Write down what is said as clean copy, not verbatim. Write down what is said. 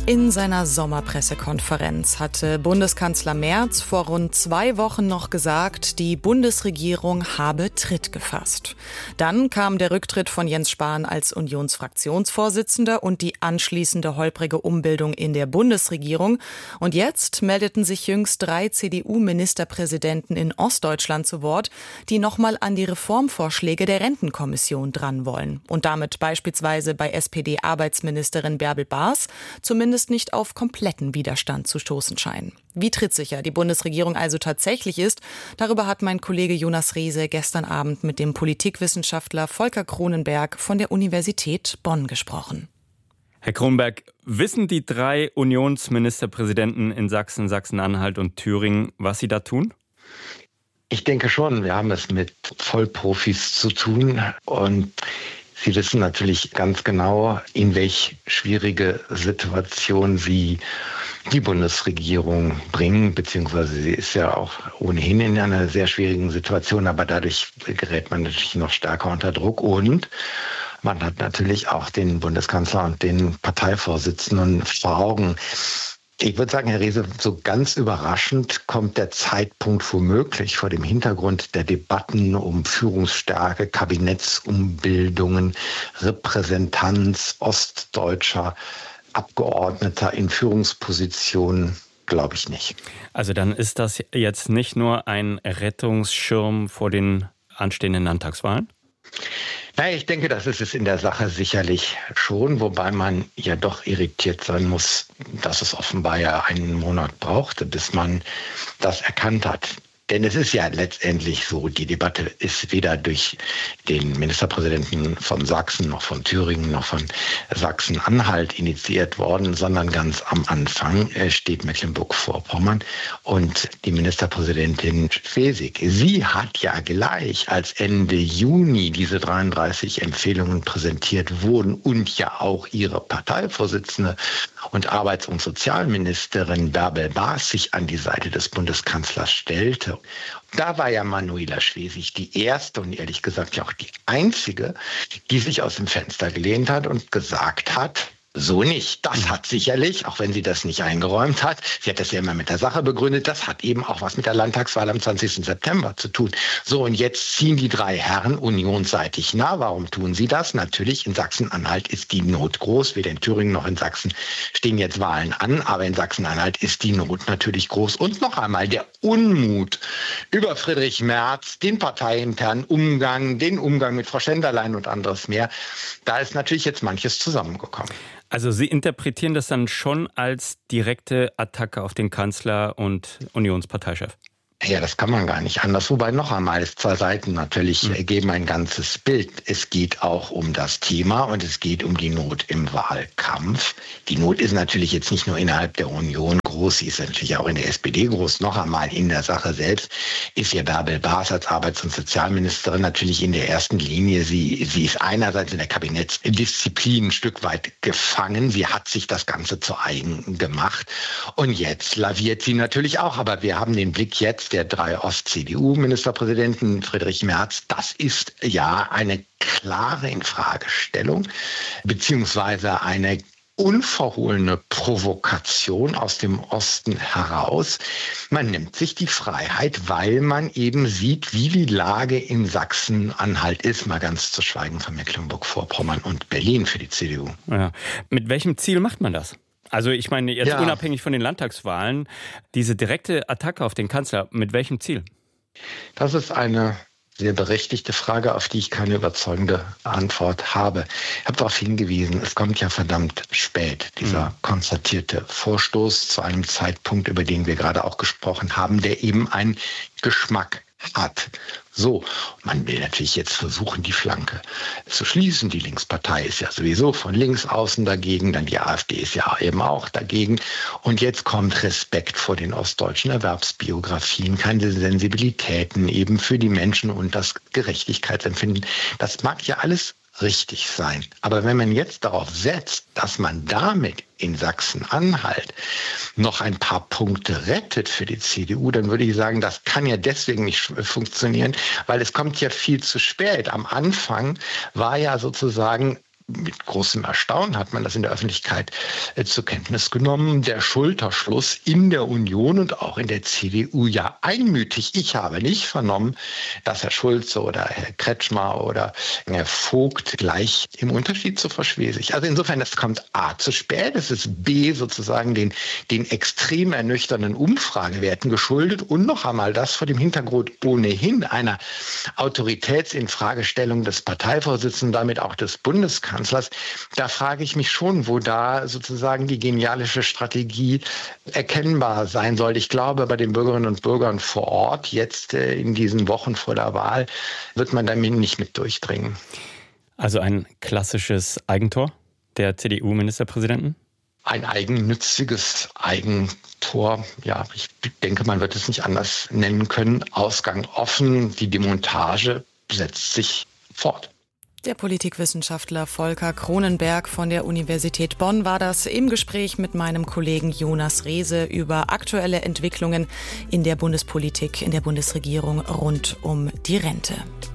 In seiner Sommerpressekonferenz hatte Bundeskanzler Merz vor rund 2 Wochen noch gesagt, die Bundesregierung habe Tritt gefasst. Dann kam der Rücktritt von Jens Spahn als Unionsfraktionsvorsitzender und die anschließende holprige Umbildung in der Bundesregierung. Und jetzt meldeten sich jüngst 3 CDU-Ministerpräsidenten in Ostdeutschland zu Wort, die nochmal an die Reformvorschläge der Rentenkommission dran wollen. Und damit beispielsweise bei SPD-Arbeitsministerin Bärbel Baas zumindest nicht auf kompletten Widerstand zu stoßen scheinen. Wie trittsicher die Bundesregierung also tatsächlich ist, darüber hat mein Kollege Jonas Riese gestern Abend mit dem Politikwissenschaftler Volker Cronenberg von der Universität Bonn gesprochen. Herr Cronenberg, wissen die 3 Unionsministerpräsidenten in Sachsen, Sachsen-Anhalt und Thüringen, was sie da tun? Ich denke schon, wir haben es mit Vollprofis zu tun und Sie wissen natürlich ganz genau, in welch schwierige Situation Sie die Bundesregierung bringen, beziehungsweise sie ist ja auch ohnehin in einer sehr schwierigen Situation, aber dadurch gerät man natürlich noch stärker unter Druck und man hat natürlich auch den Bundeskanzler und den Parteivorsitzenden vor Augen. Ich würde sagen, Herr Riese, so ganz überraschend kommt der Zeitpunkt womöglich vor dem Hintergrund der Debatten um Führungsstärke, Kabinettsumbildungen, Repräsentanz ostdeutscher Abgeordneter in Führungspositionen, glaube ich nicht. Also dann ist das jetzt nicht nur ein Rettungsschirm vor den anstehenden Landtagswahlen? Naja, ich denke, das ist es in der Sache sicherlich schon, wobei man ja doch irritiert sein muss, dass es offenbar ja einen Monat brauchte, bis man das erkannt hat. Denn es ist ja letztendlich so, die Debatte ist weder durch den Ministerpräsidenten von Sachsen, noch von Thüringen, noch von Sachsen-Anhalt initiiert worden, sondern ganz am Anfang steht Mecklenburg-Vorpommern und die Ministerpräsidentin Schwesig. Sie hat ja gleich, als Ende Juni diese 33 Empfehlungen präsentiert wurden und ja auch ihre Parteivorsitzende und Arbeits- und Sozialministerin Bärbel Baas sich an die Seite des Bundeskanzlers stellte. Da war ja Manuela Schwesig die erste und ehrlich gesagt ja auch die einzige, die sich aus dem Fenster gelehnt hat und gesagt hat, so nicht. Das hat sicherlich, auch wenn sie das nicht eingeräumt hat, sie hat das ja immer mit der Sache begründet, das hat eben auch was mit der Landtagswahl am 20. September zu tun. So, und jetzt ziehen die 3 Herren unionsseitig nah. Warum tun sie das? Natürlich, in Sachsen-Anhalt ist die Not groß. Weder in Thüringen noch in Sachsen stehen jetzt Wahlen an. Aber in Sachsen-Anhalt ist die Not natürlich groß. Und noch einmal der Unmut über Friedrich Merz, den parteiinternen Umgang, den Umgang mit Frau Schenderlein und anderes mehr. Da ist natürlich jetzt manches zusammengekommen. Also Sie interpretieren das dann schon als direkte Attacke auf den Kanzler und Unionsparteichef? Ja, das kann man gar nicht anders. Wobei noch einmal, 2 Seiten natürlich geben ein ganzes Bild. Es geht auch um das Thema und es geht um die Not im Wahlkampf. Die Not ist natürlich jetzt nicht nur innerhalb der Union groß, sie ist natürlich auch in der SPD groß. Noch einmal in der Sache selbst ist ja Bärbel Baas als Arbeits- und Sozialministerin natürlich in der ersten Linie. Sie ist einerseits in der Kabinettsdisziplin ein Stück weit gefangen. Sie hat sich das Ganze zu eigen gemacht. Und jetzt laviert sie natürlich auch. Aber wir haben den Blick jetzt der 3 Ost-CDU-Ministerpräsidenten, Friedrich Merz. Das ist ja eine klare Infragestellung, beziehungsweise eine unverhohlene Provokation aus dem Osten heraus. Man nimmt sich die Freiheit, weil man eben sieht, wie die Lage in Sachsen-Anhalt ist, mal ganz zu schweigen von Mecklenburg-Vorpommern und Berlin für die CDU. Ja. Mit welchem Ziel macht man das? Also ich meine jetzt unabhängig von den Landtagswahlen, diese direkte Attacke auf den Kanzler, mit welchem Ziel? Das ist eine sehr berechtigte Frage, auf die ich keine überzeugende Antwort habe. Ich habe darauf hingewiesen, es kommt ja verdammt spät, dieser konstatierte Vorstoß zu einem Zeitpunkt, über den wir gerade auch gesprochen haben, der eben einen Geschmack hat. So, man will natürlich jetzt versuchen, die Flanke zu schließen. Die Linkspartei ist ja sowieso von links außen dagegen, dann die AfD ist ja eben auch dagegen. Und jetzt kommt Respekt vor den ostdeutschen Erwerbsbiografien, keine Sensibilitäten eben für die Menschen und das Gerechtigkeitsempfinden. Das mag ja alles richtig sein. Aber wenn man jetzt darauf setzt, dass man damit in Sachsen-Anhalt noch ein paar Punkte rettet für die CDU, dann würde ich sagen, das kann ja deswegen nicht funktionieren, weil es kommt ja viel zu spät. Am Anfang war ja sozusagen mit großem Erstaunen hat man das in der Öffentlichkeit zur Kenntnis genommen, der Schulterschluss in der Union und auch in der CDU ja einmütig. Ich habe nicht vernommen, dass Herr Schulze oder Herr Kretschmer oder Herr Vogt gleich im Unterschied zu Frau Schwesig. Also insofern, es kommt A zu spät, es ist B sozusagen den extrem ernüchternden Umfragewerten geschuldet und noch einmal das vor dem Hintergrund ohnehin einer Autoritätsinfragestellung des Parteivorsitzenden, damit auch des Bundeskanzlers. Da frage ich mich schon, wo da sozusagen die genialische Strategie erkennbar sein soll. Ich glaube, bei den Bürgerinnen und Bürgern vor Ort, jetzt in diesen Wochen vor der Wahl, wird man damit nicht mit durchdringen. Also ein klassisches Eigentor der CDU-Ministerpräsidenten? Ein eigennütziges Eigentor. Ja, ich denke, man wird es nicht anders nennen können. Ausgang offen, die Demontage setzt sich fort. Der Politikwissenschaftler Volker Cronenberg von der Universität Bonn war das im Gespräch mit meinem Kollegen Jonas Rehse über aktuelle Entwicklungen in der Bundespolitik, in der Bundesregierung rund um die Rente.